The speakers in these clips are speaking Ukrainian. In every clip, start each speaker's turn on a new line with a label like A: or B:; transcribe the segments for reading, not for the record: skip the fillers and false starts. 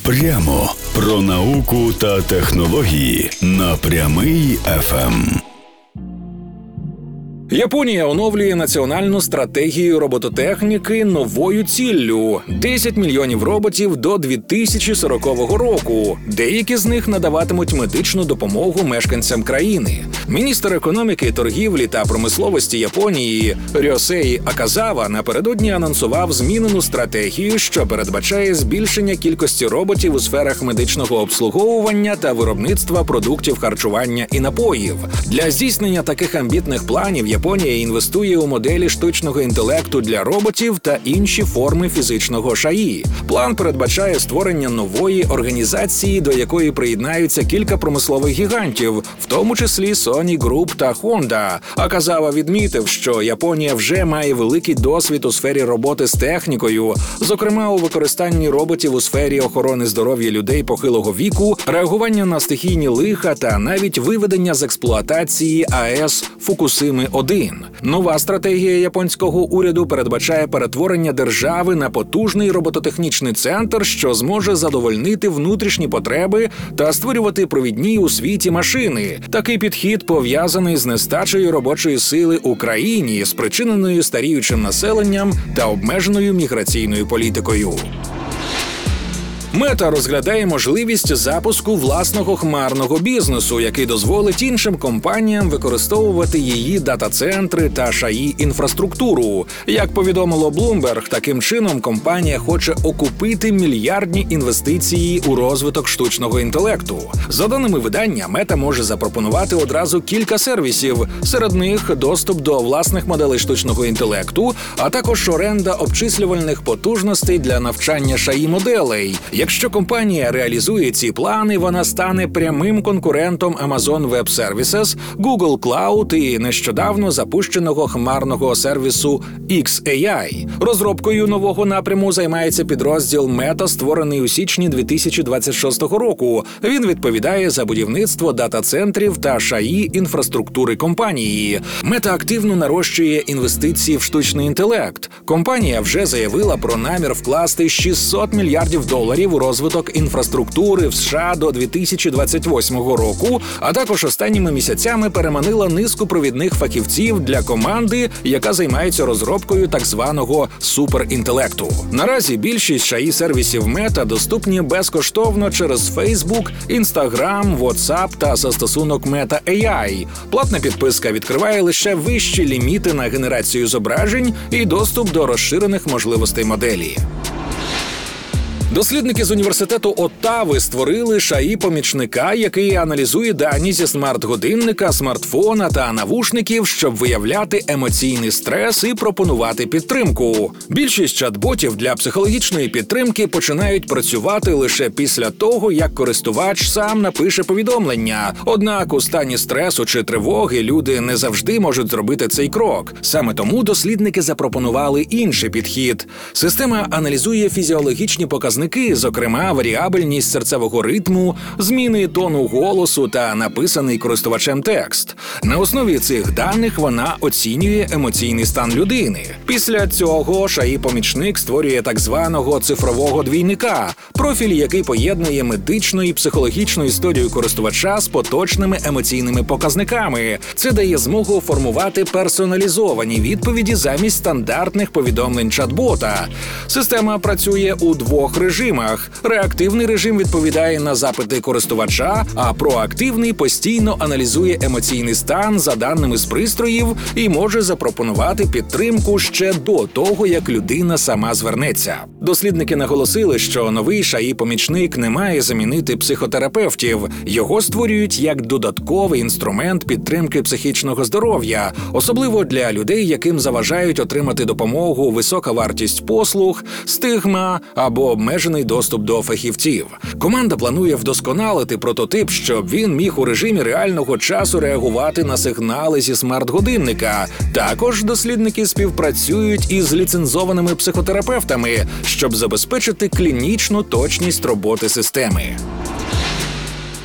A: Прямо про науку та технології на Прямий ФМ.
B: Японія оновлює національну стратегію робототехніки новою ціллю – 10 мільйонів роботів до 2040 року. Деякі з них надаватимуть медичну допомогу мешканцям країни. Міністр економіки, торгівлі та промисловості Японії Рьосей Аказава напередодні анонсував змінену стратегію, що передбачає збільшення кількості роботів у сферах медичного обслуговування та виробництва продуктів харчування і напоїв. Для здійснення таких амбітних планів Японія інвестує у моделі штучного інтелекту для роботів та інші форми фізичного ШАІ. План передбачає створення нової організації, до якої приєднаються кілька промислових гігантів, в тому числі Sony Group та Honda. Аказава відмітив, що Японія вже має великий досвід у сфері роботи з технікою, зокрема у використанні роботів у сфері охорони здоров'я людей похилого віку, реагування на стихійні лиха та навіть виведення з експлуатації АЕС Фукусими-1. Нова стратегія японського уряду передбачає перетворення держави на потужний робототехнічний центр, що зможе задовольнити внутрішні потреби та створювати провідні у світі машини. Такий підхід пов'язаний з нестачею робочої сили у країні, спричиненою старіючим населенням та обмеженою міграційною політикою. Мета розглядає можливість запуску власного хмарного бізнесу, який дозволить іншим компаніям використовувати її дата-центри та ШАІ-інфраструктуру. Як повідомило Bloomberg, таким чином компанія хоче окупити мільярдні інвестиції у розвиток штучного інтелекту. За даними видання, Мета може запропонувати одразу кілька сервісів. Серед них доступ до власних моделей штучного інтелекту, а також оренда обчислювальних потужностей для навчання ШАІ-моделей. Якщо компанія реалізує ці плани, вона стане прямим конкурентом Amazon Web Services, Google Cloud і нещодавно запущеного хмарного сервісу xAI. Розробкою нового напряму займається підрозділ Meta, створений у січні 2026 року. Він відповідає за будівництво дата-центрів та ШАІ-інфраструктури компанії. Meta активно нарощує інвестиції в штучний інтелект. Компанія вже заявила про намір вкласти $600 мільярдів у розвиток інфраструктури в США до 2028 року, а також останніми місяцями переманила низку провідних фахівців для команди, яка займається розробкою так званого суперінтелекту. Наразі більшість ШАІ-сервісів Meta доступні безкоштовно через Facebook, Instagram, WhatsApp та застосунок Meta AI. Платна підписка відкриває лише вищі ліміти на генерацію зображень і доступ до розширених можливостей моделі. Дослідники з університету Оттави створили ШАІ-помічника, який аналізує дані зі смарт-годинника, смартфона та навушників, щоб виявляти емоційний стрес і пропонувати підтримку. Більшість чат-ботів для психологічної підтримки починають працювати лише після того, як користувач сам напише повідомлення. Однак у стані стресу чи тривоги люди не завжди можуть зробити цей крок. Саме тому дослідники запропонували інший підхід. Система аналізує фізіологічні показники, зокрема варіабельність серцевого ритму, зміни тону голосу та написаний користувачем текст. На основі цих даних вона оцінює емоційний стан людини. Після цього ШАІ-помічник створює так званого цифрового двійника – профіль, який поєднує медичну і психологічну історію користувача з поточними емоційними показниками. Це дає змогу формувати персоналізовані відповіді замість стандартних повідомлень чат-бота. Система працює у двох режимах. Реактивний режим відповідає на запити користувача, а проактивний постійно аналізує емоційний стан за даними з пристроїв і може запропонувати підтримку ще до того, як людина сама звернеться. Дослідники наголосили, що новий ШАІ-помічник не має замінити психотерапевтів. Його створюють як додатковий інструмент підтримки психічного здоров'я, особливо для людей, яким заважають отримати допомогу висока вартість послуг, стигма або обмежений доступ до фахівців. Команда планує вдосконалити прототип, щоб він міг у режимі реального часу реагувати на сигнали зі смарт-годинника. Також дослідники співпрацюють із ліцензованими психотерапевтами, щоб забезпечити клінічну точність роботи системи.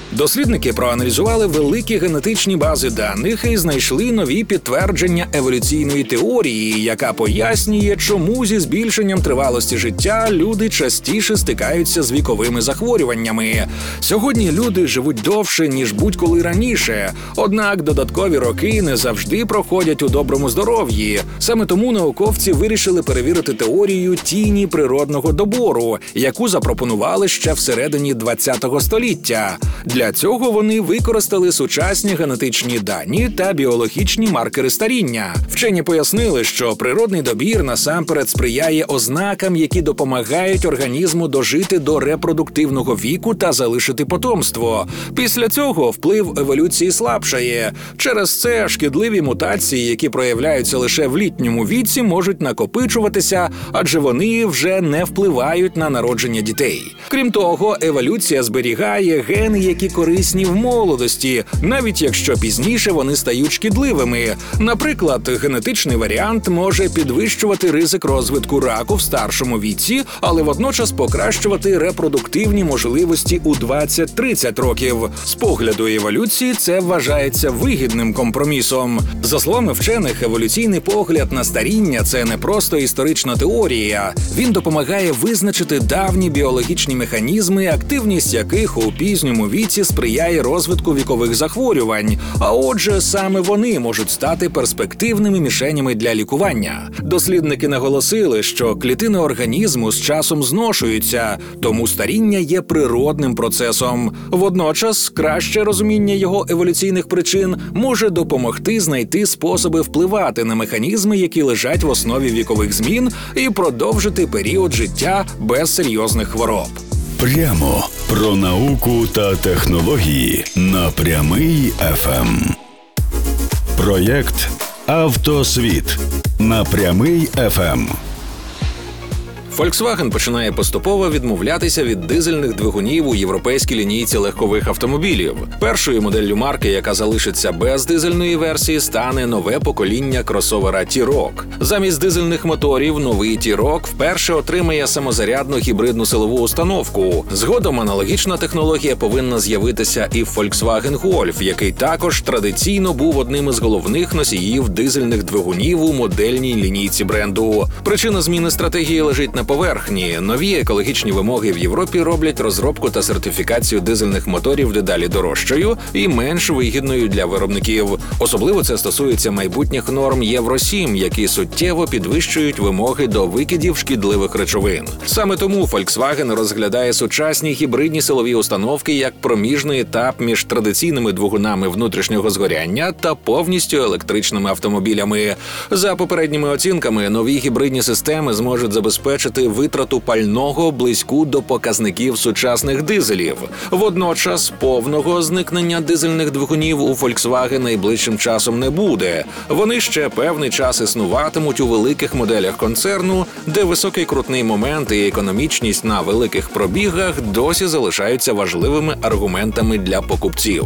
B: Дослідники проаналізували великі генетичні бази даних і знайшли нові підтвердження еволюційної теорії, яка пояснює, чому зі збільшенням тривалості життя люди частіше стикаються з віковими захворюваннями. Сьогодні люди живуть довше, ніж будь-коли раніше, однак додаткові роки не завжди проходять у доброму здоров'ї. Саме тому науковці вирішили перевірити теорію тіні природного добору, яку запропонували ще всередині ХХ століття. Для цього вони використали сучасні генетичні дані та біологічні маркери старіння. Вчені пояснили, що природний добір насамперед сприяє ознакам, які допомагають організму дожити до репродуктивного віку та залишити потомство. Після цього вплив еволюції слабшає. Через це шкідливі мутації, які проявляються лише в літньому віці, можуть накопичуватися, адже вони вже не впливають на народження дітей. Крім того, еволюція зберігає гени, які корисні в молодості, навіть якщо пізніше вони стають шкідливими. Наприклад, генетичний варіант може підвищувати ризик розвитку раку в старшому віці, але водночас покращувати репродуктивні можливості у 20-30 років. З погляду еволюції це вважається вигідним компромісом. За словами вчених, еволюційний погляд на старіння – це не просто історична теорія. Він допомагає визначити давні біологічні механізми, активність яких у пізньому віці сприяє розвитку вікових захворювань, а отже, саме вони можуть стати перспективними мішенями для лікування. Дослідники наголосили, що клітини організму з часом зношуються, тому старіння є природним процесом. Водночас, краще розуміння його еволюційних причин може допомогти знайти способи впливати на механізми, які лежать в основі вікових змін, і продовжити період життя без серйозних хвороб.
A: Прямо про науку та технології на Прямий ФМ. Проєкт «Автосвіт» на Прямий ФМ.
B: Volkswagen починає поступово відмовлятися від дизельних двигунів у європейській лінійці легкових автомобілів. Першою моделлю марки, яка залишиться без дизельної версії, стане нове покоління кросовера T-Roc. Замість дизельних моторів новий T-Roc вперше отримає самозарядну гібридну силову установку. Згодом аналогічна технологія повинна з'явитися і в Volkswagen Golf, який також традиційно був одним із головних носіїв дизельних двигунів у модельній лінійці бренду. Причина зміни стратегії лежить на поверхні. Нові екологічні вимоги в Європі роблять розробку та сертифікацію дизельних моторів дедалі дорожчою і менш вигідною для виробників. Особливо це стосується майбутніх норм Євро-7, які суттєво підвищують вимоги до викидів шкідливих речовин. Саме тому Volkswagen розглядає сучасні гібридні силові установки як проміжний етап між традиційними двигунами внутрішнього згоряння та повністю електричними автомобілями. За попередніми оцінками, нові гібридні системи зможуть забезпечити витрату пального близьку до показників сучасних дизелів. Водночас повного зникнення дизельних двигунів у Volkswagen найближчим часом не буде. Вони ще певний час існуватимуть у великих моделях концерну, де високий крутний момент і економічність на великих пробігах досі залишаються важливими аргументами для покупців.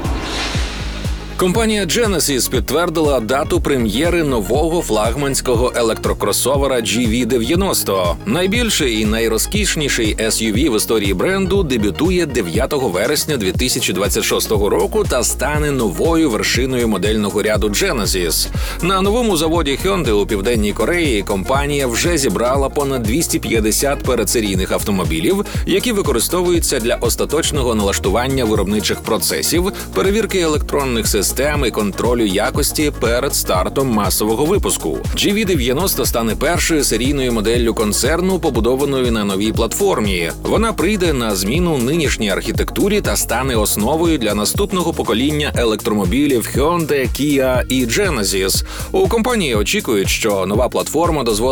B: Компанія Genesis підтвердила дату прем'єри нового флагманського електрокросовера GV90. Найбільший і найрозкішніший SUV в історії бренду дебютує 9 вересня 2026 року та стане новою вершиною модельного ряду Genesis. На новому заводі Hyundai у Південній Кореї компанія вже зібрала понад 250 передсерійних автомобілів, які використовуються для остаточного налаштування виробничих процесів, перевірки електронних систем і контролю якості перед стартом масового випуску. GV90 стане першою серійною моделлю концерну, побудованою на новій платформі. Вона прийде на зміну нинішній архітектурі та стане основою для наступного покоління електромобілів Hyundai, Kia і Genesis. У компанії очікують, що нова платформа дозволить